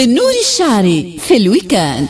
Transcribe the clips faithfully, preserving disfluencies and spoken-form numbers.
نور الشعري في الويكاند.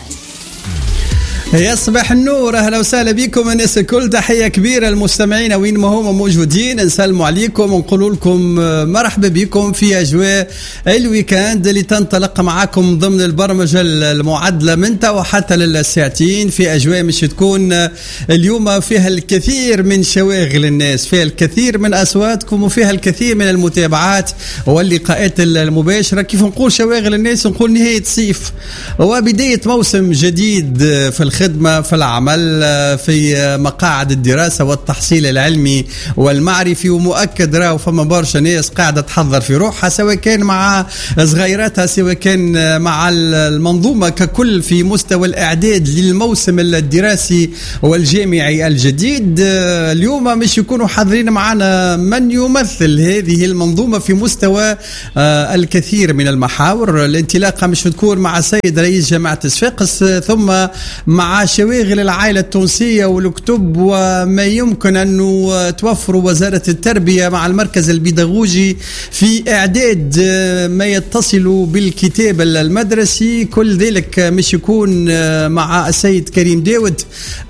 يا صباح النور، اهلا وسهلا بكم الناس الكل. تحيه كبيره للمستمعين وين ما هم موجودين، نسلموا عليكم ونقول لكم مرحبا بكم في اجواء الويكاند اللي تنطلق معكم ضمن البرمجه المعدله من توا حتى للساعتين، في اجواء مش تكون اليوم فيها الكثير من شواغل الناس، فيها الكثير من اصواتكم وفيها الكثير من المتابعات واللقاءات المباشره. كيف نقول شواغل الناس؟ نقول نهايه صيف وبدايه موسم جديد في الخدمة، في العمل، في مقاعد الدراسة والتحصيل العلمي والمعرفي. ومؤكد راهو فما برشا ناس قاعدة تحضر في روحها، سواء كان مع صغيراتها سواء كان مع المنظومة ككل في مستوى الإعداد للموسم الدراسي والجامعي الجديد. اليوم مش يكونوا حاضرين معنا من يمثل هذه المنظومة في مستوى الكثير من المحاور. الانطلاقة مش تكون مع السيد رئيس جامعة صفاقس، ثم مع شواغل العائلة التونسية والكتب وما يمكن أنه توفر وزارة التربية مع المركز البيداغوجي في إعداد ما يتصل بالكتاب المدرسي. كل ذلك مش يكون مع السيد كريم داود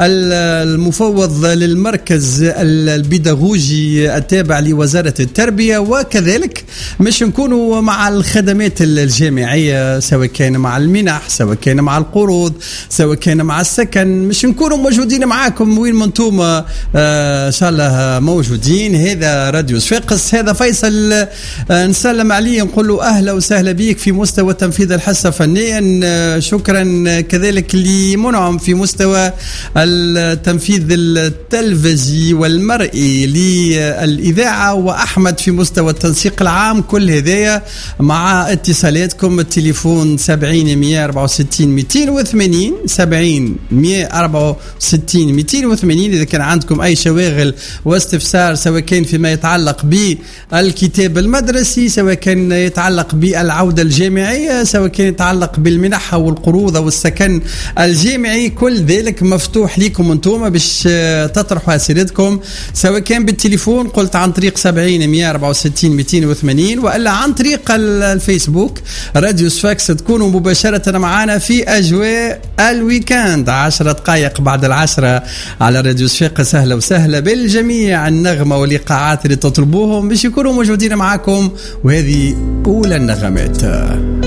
المفوض للمركز البيداغوجي التابع لوزارة التربية، وكذلك مش نكونوا مع الخدمات الجامعية سواء كان مع المنح سواء كان مع القروض سواء كان مع السكن. مش نكونوا موجودين معاكم وين ما انتم آه ان شاء الله موجودين. هذا راديو صفاقس، هذا فيصل آه نسلم عليه نقول له اهلا وسهلا بيك في مستوى تنفيذ الحصه فنيا. آه شكرا كذلك لمنعم في مستوى التنفيذ التلفزي والمرئي للاذاعه، واحمد في مستوى التنسيق العام. كل هذايا مع اتصالاتكم، التليفون سبعين مية أربعة وستين مئتين وثمانين سبعين مية أربعة وستين مئتين وثمانين. إذا كان عندكم أي شواغل واستفسار سواء كان فيما يتعلق بالكتاب المدرسي سواء كان يتعلق بالعودة الجامعية سواء كان يتعلق بالمنحة والقروض والسكن الجامعي، كل ذلك مفتوح لكم أنتم باش تطرحوا أسئلتكم سواء كان بالتليفون قلت عن طريق سبعين مية أربعة وستين مئتين وثمانين وإلا عن طريق الفيسبوك راديو صفاقس. تكونوا مباشرة معنا في أجواء الويكاند عشرة دقائق بعد العشرة على راديو صفاقس. سهلا وسهلا بالجميع. النغمة والإيقاعات اللي تطلبوهم باش يكونوا موجودين معكم، وهذه أولى النغمات.